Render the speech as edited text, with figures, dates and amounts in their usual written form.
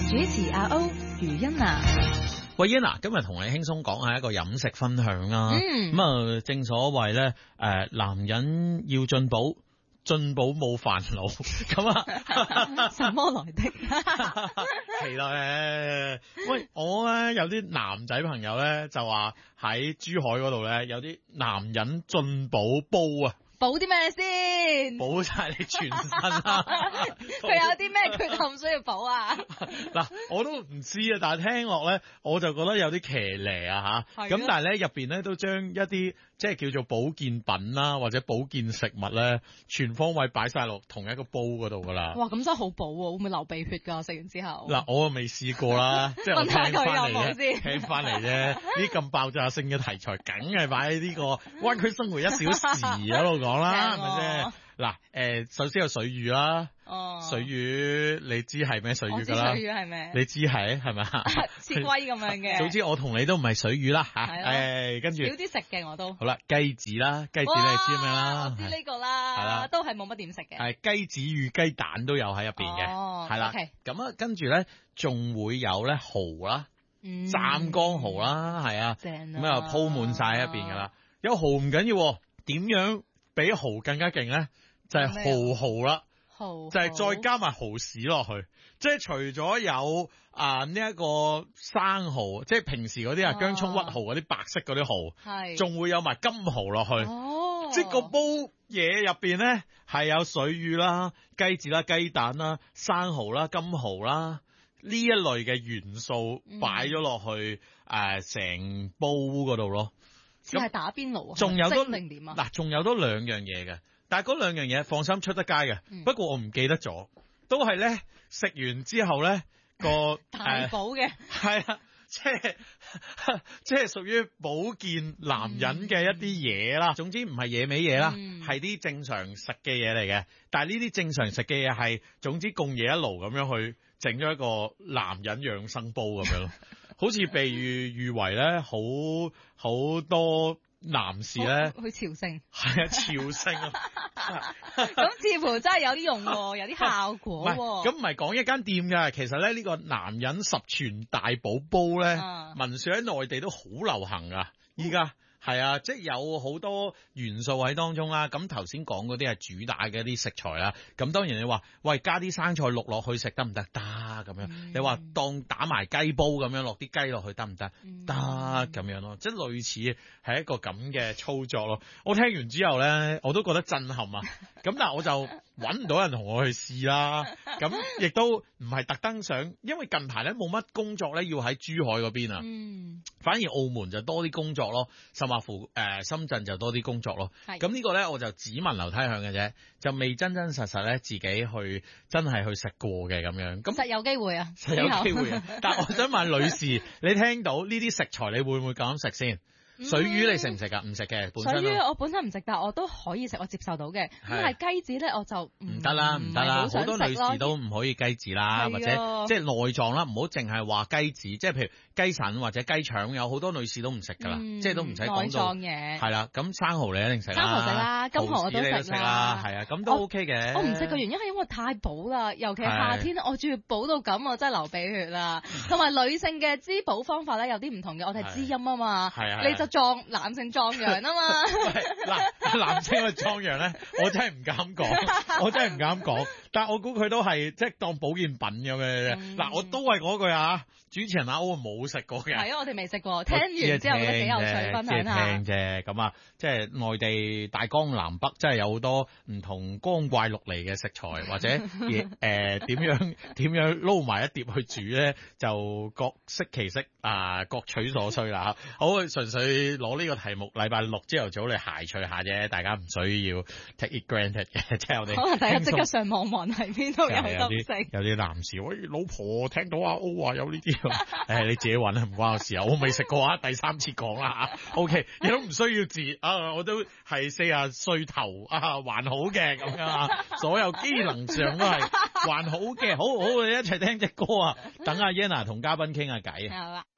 主持阿歐余欣娜。 喂，Yana，今日同你輕鬆講下一個飲食分享啦。正所謂咧，男人要進補。進補冇煩惱，咁啊， 什麼來的？ 其實喂，我咧有啲男仔朋友咧就話喺珠海嗰度咧有啲男人進補煲啊。 補啲咩先？ 補晒你全身啦。 佢有啲咩缺陷需要補啊？ 嗱，我都唔知啊，但係聽落咧，我就覺得有啲騎呢啊吓。咁但係咧入邊咧都將一啲即係叫做保健品啦，或者保健食物咧，全方位擺晒落同一個煲嗰度噶啦。 哇，咁真係好補喎！會唔會流鼻血噶？食完之後？ 嗱，我未試過啦，即係我聽翻嚟啫， 聽翻嚟啫。呢啲咁爆炸性嘅題材，梗係擺喺呢個灣區生活1小時嗰度講啦，係咪先？嗱，首先有水魚啦，水魚你知係咩水魚噶啦？ 水魚係咩？ 你知係咪啊？ 似龜咁樣嘅。 總之我同你都唔係水魚啦吓，跟住少啲食嘅我都。 好啦，雞子啦，雞子你知咩啦？ 我知呢個啦，係啦，都係冇乜點食嘅。 係雞子與雞蛋都有喺入邊嘅，係啦。咁啊，跟住咧仲會有咧蠔啦，湛江蠔啦，係啊，咁啊鋪滿晒喺入邊噶啦。有蠔唔緊要，點樣比蠔更加勁咧？就係蠔啦，就係再加埋蠔豉落去，即係除咗有呢一個生蠔，即係平時嗰啲薑蔥屈蠔嗰啲白色嗰啲蠔，係仲會有埋金蠔落去，即係個煲嘢入邊咧係有水魚啦、雞子啦、雞蛋啦、生蠔啦、金蠔啦呢一類嘅元素擺咗落去成煲嗰度咯。 似係打邊爐啊？ 仲有多定點啊？ 嗱，仲有多兩樣嘢嘅。但係嗰兩樣嘢放心出得街嘅，不過我唔記得咗，都係咧食完之後咧個大補嘅， 係啊，即係屬於保健男人嘅一啲嘢啦。總之唔係野味嘢啦，係啲正常食嘅嘢嚟嘅。但係呢啲正常食嘅嘢係總之共嘢一爐咁樣去整咗一個男人養生煲咁樣咯，好似被譽為咧好多。男士咧去朝聖， 係啊，朝聖啊， 咁似乎真係有啲用喎，有啲效果喎。 咁唔係講一間店㗎，其實咧呢個男人十全大補煲咧，聞說喺內地都好流行㗎，依家。係啊，即係有好多元素喺當中啦。咁頭先講嗰啲係主打嘅一啲食材啦。咁當然你話喂加啲生菜淥落去食得唔得？得咁樣。你話當打埋雞煲咁樣落啲雞落去得唔得？得咁樣咯。即係類似係一個咁嘅操作咯。我聽完之後咧，我都覺得震撼啊。咁但係我就揾唔到人同我去試啦。咁亦都唔係特登想，因為近排咧冇乜工作咧要喺珠海嗰邊啊。反而澳門就多啲工作咯。甚或乎深圳就多啲工作咯，咁呢個咧我就只聞樓梯響嘅啫，就未真真實實咧自己去真係去食過嘅咁樣。咁實有機會啊， 實有機會啊！但係我想問女士，你聽到呢啲食材，你會唔會咁食先？水魚你食唔食㗎？唔食嘅，本身。 水魚我本身唔食，但係我都可以食，我接受到嘅。咁係雞子咧，我就唔得啦，唔得啦，好多女士都唔可以雞子啦，或者即係內臟啦，唔好淨係話雞子，即係譬如雞腎或者雞腸，有好多女士都唔食㗎啦，即係都唔使講到。內臟嘢。係啦，咁生蠔你一定食啦。 生蠔食啦，金蠔我都食啦，係啊，咁都 OK 嘅。 我唔食嘅原因係因為太補啦，尤其夏天我仲要補到咁，我真係流鼻血啦。同埋女性嘅滋補方法咧有啲唔同嘅，我哋係滋陰啊嘛，你就男性壯陽啊嘛。 嗱，男性嘅壯陽咧，我真係唔敢講，我真係唔敢講。但係我估佢都係即係當保健品咁嘅。嗱，我都係嗰句啊，主持人阿歐冇食過嘅。 係啊，我哋未食過，聽完之後覺得幾有趣，分享下。 聽啫，咁啊，即係內地大江南北，真係有好多唔同光怪陸離嘅食材，或者點樣撈埋一碟去煮咧，就各適其適啊，各取所需啦。好，純粹攞呢個題目，禮拜六朝頭早嚟諧趣下啫，大家唔需要 take it granted 嘅，即係我哋可能大家即刻上網揾喺邊度有得食。 有啲男士，喂，老婆聽到阿歐話有呢啲，你自己揾唔關我事啊，我未食過啊，第3次講啦嚇。OK，亦都唔需要字啊，我都係40歲頭啊，還好嘅咁樣啊，所有機能上都係還好嘅，好，我哋一齊聽隻歌啊，等阿 Yana 同嘉賓傾下偈啊。